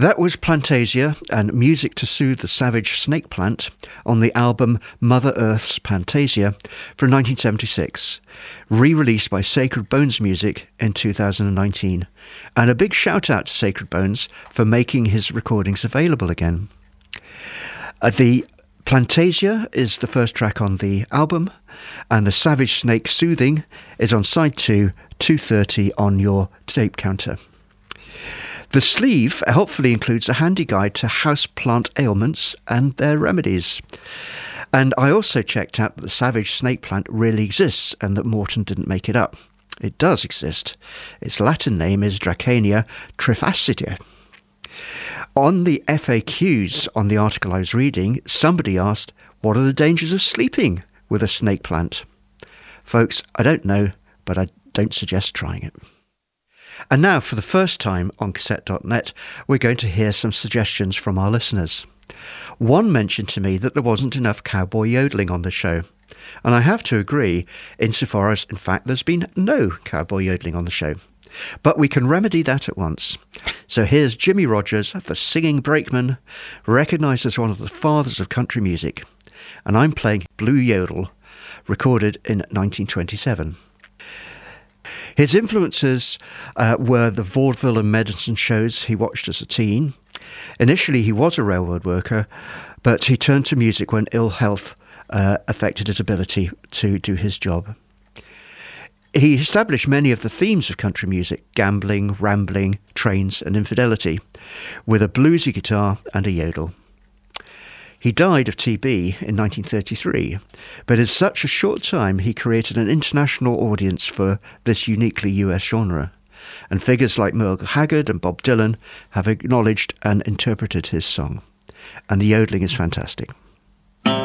That was Plantasia and Music to Soothe the Savage Snake Plant on the album Mother Earth's Plantasia from 1976, re-released by Sacred Bones Music in 2019. And a big shout out to Sacred Bones for making his recordings available again. The Plantasia is the first track on the album, and the Savage Snake Soothing is on side 2, 230 on your tape counter. The sleeve helpfully includes a handy guide to houseplant ailments and their remedies. And I also checked out that the savage snake plant really exists and that Morton didn't make it up. It does exist. Its Latin name is Dracænia trifasciata. On the FAQs on the article I was reading, somebody asked, what are the dangers of sleeping with a snake plant? Folks, I don't know, but I don't suggest trying it. And now, for the first time on Cassette.net, we're going to hear some suggestions from our listeners. One mentioned to me that there wasn't enough cowboy yodeling on the show. And I have to agree, insofar as, in fact, there's been no cowboy yodeling on the show. But we can remedy that at once. So here's Jimmy Rogers, the singing brakeman, recognised as one of the fathers of country music. And I'm playing Blue Yodel, recorded in 1927. His influences were the vaudeville and medicine shows he watched as a teen. Initially, he was a railroad worker, but he turned to music when ill health affected his ability to do his job. He established many of the themes of country music: gambling, rambling, trains and infidelity, with a bluesy guitar and a yodel. He died of TB in 1933, but in such a short time he created an international audience for this uniquely US genre, and figures like Merle Haggard and Bob Dylan have acknowledged and interpreted his song. And the yodeling is fantastic.